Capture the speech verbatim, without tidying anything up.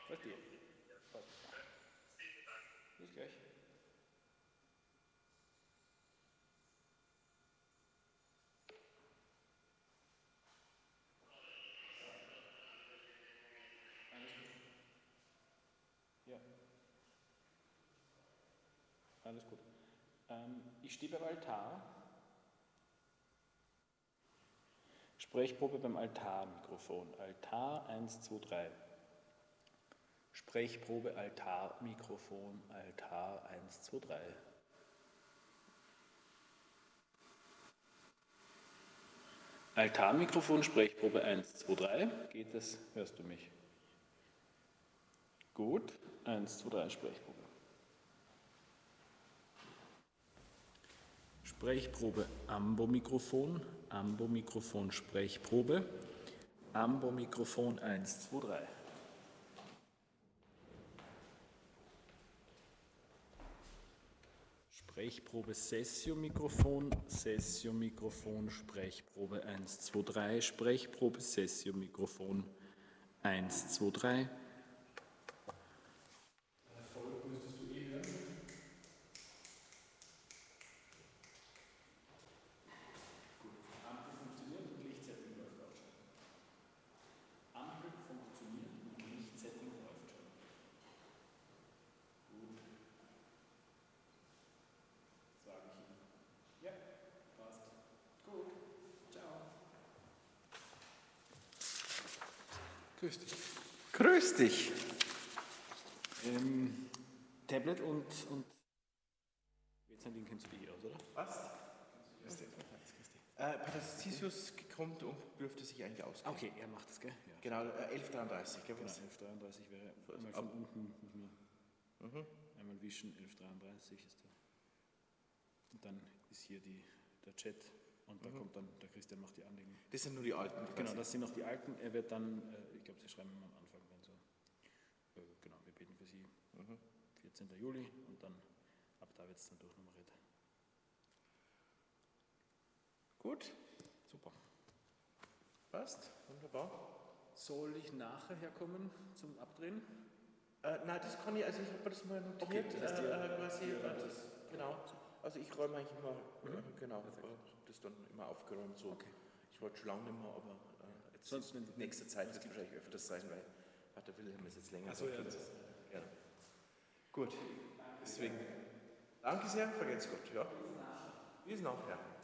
Verstehe. Passt. Bis gleich. Ja. Alles gut. Ähm, ich stehe beim Altar. Sprechprobe beim Altarmikrofon. Altar eins, zwei, drei. Sprechprobe Altarmikrofon. Altar eins, zwei, drei. Altarmikrofon, Sprechprobe eins, zwei, drei. Geht es? Hörst du mich? Gut. eins, zwei, drei, Sprechprobe. Sprechprobe Ambo-Mikrofon. Ambo-Mikrofon, Sprechprobe. Ambo-Mikrofon eins, zwei, drei. Sprechprobe Sessio-Mikrofon. Sessio-Mikrofon, Sprechprobe eins, zwei, drei. Sprechprobe Sessio-Mikrofon eins, zwei, drei. Erfolg müsstest du eh hören. Gut. Ampel funktioniert und Lichtsetting läuft auch schon. Ampel funktioniert und Lichtsetting läuft schon. Gut. Sage ich Ihnen. Ja, passt. Gut. Ciao. Grüß dich. Grüß dich. Ähm, Tablet und, und jetzt ein Ding kennst du dich aus, oder? Was? Grüß dich. Äh, Patazisius kommt und dürfte sich eigentlich auskennen. Okay, er macht das, gell? Ja. Genau, äh, elf dreiunddreißig, gell? Genau, Was? elf dreiunddreißig wäre Was? einmal Ab- von unten, muss man Mhm. einmal wischen, elf dreiunddreißig ist der. Und dann ist hier die, der Chat und da kommt dann, der Christian macht die Anliegen. Das sind nur die alten. Genau, quasi. das sind noch die alten. Er wird dann, äh, ich glaube, Sie schreiben am Anfang dann so, äh, genau, wir beten für Sie, Mhm. vierzehnten Juli und dann, ab da wird es dann durchnummeriert. Gut, Super. passt, wunderbar. Soll ich nachher herkommen zum Abdrehen? Äh, nein, das kann ich, also ich habe mir das mal Okay, notiert, das heißt, ihr- äh, äh, quasi, ihr äh, räumt das, genau. Also ich räume eigentlich immer, äh, genau, Perfekt. äh, hab das dann immer aufgeräumt so. Okay. Ich wollte schon lange nicht mehr, aber äh, jetzt Sonst, wenn- in nächster Zeit wird es wahrscheinlich öfters sein, weil Pater Wilhelm ist jetzt länger. Ach so, ja, dort. das ist- Ja. Gut, deswegen danke sehr, vergelt's Gott, ja. Bis nachher.